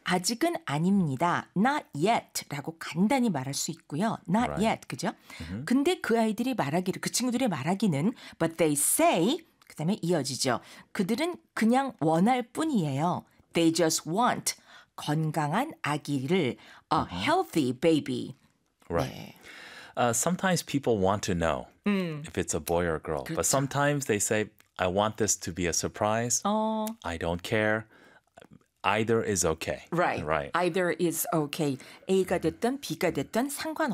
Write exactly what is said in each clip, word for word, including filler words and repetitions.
아직은 아닙니다. Not yet 라고 간단히 말할 수 있고요. Not Right. yet, 그죠? Mm-hmm. 근데 그 아이들이 말하기를, 그 친구들이 말하기는 But they say, 그 다음에 이어지죠. 그들은 그냥 원할 뿐이에요. They just want 건강한 아기를 a healthy baby. Right. 네. Uh, sometimes people want to know if it's a boy or a girl. But 그렇죠. sometimes they say, I want this to be a surprise. 어, I don't care. Either is okay. right. Right. Either is okay. A가 됐든 B가 됐든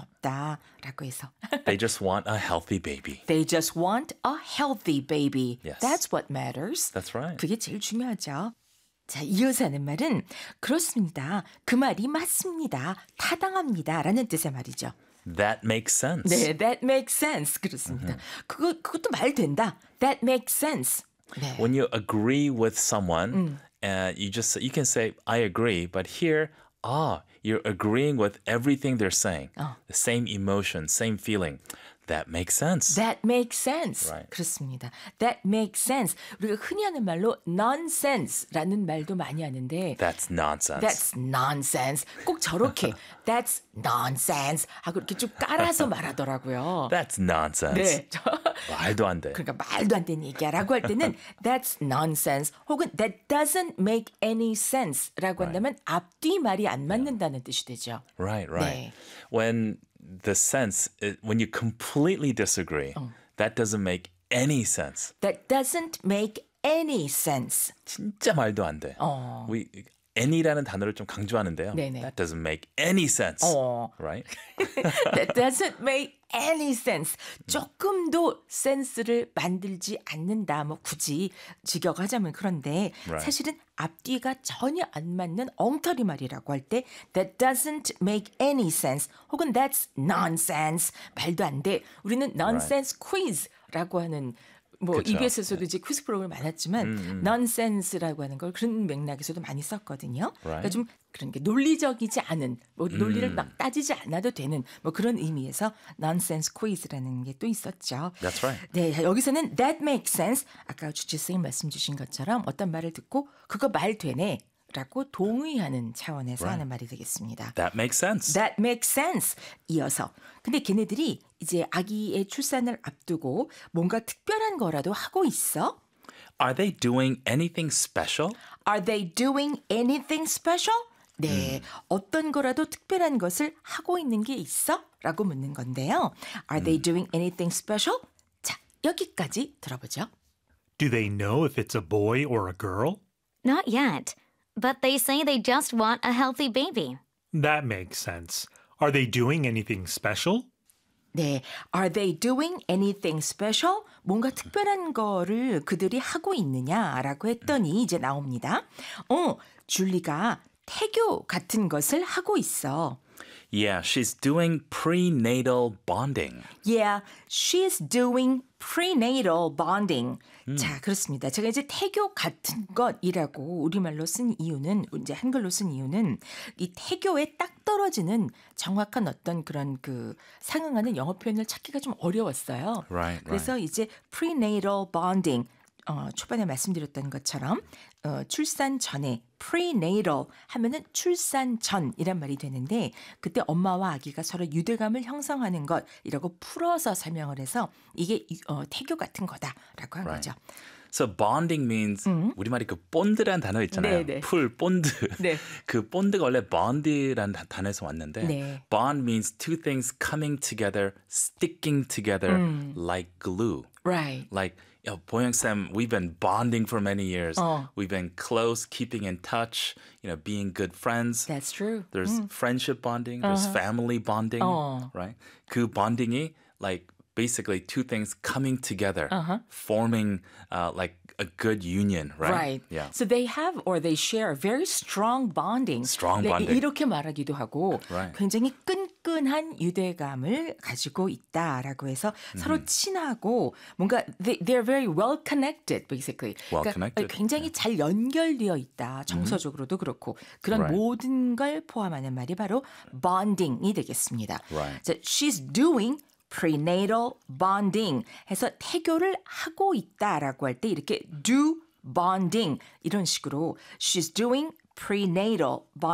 상관없다라고 해서. They just want a healthy baby. They just want a healthy baby. Yes. That's what matters. That's right. 그게 제일 중요하죠. 자, 이어서 하는 말은 그렇습니다. 그 말이 맞습니다. 타당합니다. 라는 뜻의 말이죠. That makes sense. 네, that makes sense. 그렇습니다. 그거, 그것도 말 된다. That makes sense. 네. When you agree with someone, uh, you just you can say I agree, but here, ah, you're agreeing with everything they're saying. The same emotion, same feeling. That makes sense. That makes sense. Right. 그렇습니다. That makes sense. 우리가 흔히 하는 말로 nonsense라는 말도 많이 하는데 That's nonsense. That's nonsense. 꼭 저렇게 That's nonsense 하고 이렇게 좀 깔아서 말하더라고요. That's nonsense. 네. 말도 안 돼. 그러니까 말도 안 되는 얘기야라고 할 때는 That's nonsense 혹은 That doesn't make any sense라고 한다면 앞뒤 말이 안 맞는다는 뜻이 되죠. Right, 네. right. When the sense, when you completely disagree, that doesn't make any sense. That doesn't make any sense. 진짜 말도 안 돼. 어. We any라는 단어를 좀 강조하는데요. 네네. That doesn't make any sense. 어. Right? That doesn't make any sense. 조금도 센스를 만들지 않는다. 뭐 굳이 직역하자면 그런데 Right. 사실은 앞뒤가 전혀 안 맞는 엉터리 말이라고 할 때 that doesn't make any sense 혹은 that's nonsense 말도 안 돼. 우리는 nonsense quiz라고 하는 뭐 그쵸. 이비에스에서도 이제 퀴즈 프로그램 많았지만 음, 음. nonsense라고 하는 걸 그런 맥락에서도 많이 썼거든요. Right. 그러니까 좀 그런 게 논리적이지 않은 뭐 논리를 음. 막 따지지 않아도 되는 뭐 그런 의미에서 nonsense quiz라는 게 또 있었죠. That's right. 네, 자, 여기서는 that makes sense. 아까 주치 선생님 말씀 주신 것처럼 어떤 말을 듣고 그거 말 되네 라고 동의하는 차원에서 Right. 하는 말이 되겠습니다. That makes sense. That makes sense. 이어서. 근데 걔네들이 이제 아기의 출산을 앞두고 뭔가 특별한 거라도 하고 있어? Are they doing anything special? Are they doing anything special? 네, 어떤 거라도 특별한 것을 하고 있는 게 있어? 라고 묻는 건데요. Are they doing anything special? 자, 여기까지 들어보죠. Do they know if it's a boy or a girl? Not yet, but they say they just want a healthy baby. That makes sense. Are they doing anything special? 네, are they doing anything special? 뭔가 특별한 거를 그들이 하고 있느냐라고 했더니 이제 나옵니다. 어, 줄리가 태교 같은 것을 하고 있어. Yeah, she's doing prenatal bonding. Yeah, she's doing prenatal bonding. 음. 자, 그렇습니다. 제가 이제 태교 같은 것이라고 우리말로 쓴 이유는, 이제 한글로 쓴 이유는 이 태교에 딱 떨어지는 정확한 어떤 그런 그 상응하는 영어 표현을 찾기가 좀 어려웠어요. Right, 그래서 right. 이제 prenatal bonding, 어, 초반에 말씀드렸던 것처럼 어, 출산 전에 prenatal 하면은 출산 전이란 말이 되는데 그때 엄마와 아기가 서로 유대감을 형성하는 것이라고 풀어서 설명을 해서 이게 어, 태교 같은 거다라고 한 Right. 거죠. So bonding means 우리말이 그 본드라는 단어 있잖아요. 네, 네. 풀 본드. 네. 그 본드가 원래 bond라는 다- 단어에서 왔는데 네. bond means two things coming together, sticking together like glue. Right. Like you know, 보영 쌤, we've been bonding for many years. 어. We've been close, keeping in touch, you know, being good friends. That's true. There's friendship bonding, there's family bonding, 어. right? 그 bonding이 like basically two things coming together, forming uh, like a good union, right? Right. Yeah. So they have or they share very strong bonding. Strong 네, bonding. 이렇게 말하기도 하고 Right. 굉장히 끈끈한 유대감을 가지고 있다라고 해서 서로 친하고 뭔가 they, they're very well connected basically. Well 그러니까 connected. 굉장히 잘 연결되어 있다. 정서적으로도 그렇고 그런 Right. 모든 걸 포함하는 말이 바로 bonding이 되겠습니다. Right. So she's doing prenatal bonding 해서 태교를 하고 있다라고 할 때 이렇게 do bonding 이런 식으로 she's doing prenatal bonding